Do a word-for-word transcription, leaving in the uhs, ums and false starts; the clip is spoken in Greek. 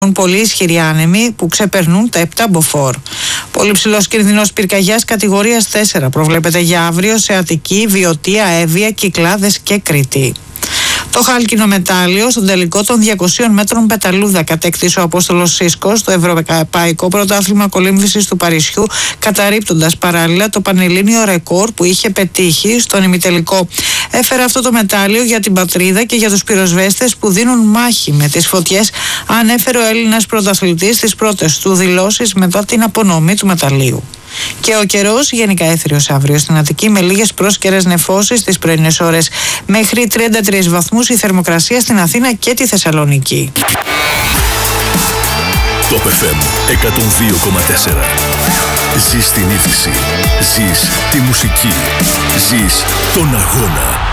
πολύ ισχυροί άνεμοι που ξεπερνούν τα επτά μποφόρ. Πολύ ψηλός κίνδυνος πυρκαγιάς κατηγορίας τέσσερα προβλέπεται για αύριο σε Αττική, Βιωτία, Εύβοια, Κυκλάδες και Κρήτη. Το χάλκινο μετάλλιο στον τελικό των διακοσίων μέτρων πεταλούδα κατέκτησε ο Απόστολος Σίσκος στο Ευρωπαϊκό Πρωτάθλημα Κολύμβησης του Παρισιού, καταρρίπτοντας παράλληλα το πανελλήνιο ρεκόρ που είχε πετύχει στον ημιτελικό. Έφερε αυτό το μετάλλιο για την πατρίδα και για τους πυροσβέστες που δίνουν μάχη με τις φωτιές, ανέφερε ο Έλληνας πρωταθλητής στις πρώτες του δηλώσεις μετά την απονομή του μεταλλίου. Και ο καιρός γενικά έθριος αύριο στην Αττική με λίγες πρόσκαιρες νεφώσεις στις πρωινές ώρες. Μέχρι τριάντα τρεις βαθμούς η θερμοκρασία στην Αθήνα και τη Θεσσαλονίκη. Top εφ εμ εκατόν δύο κόμμα τέσσερα. Ζεις την είδηση. Ζεις τη μουσική. Ζεις τον αγώνα.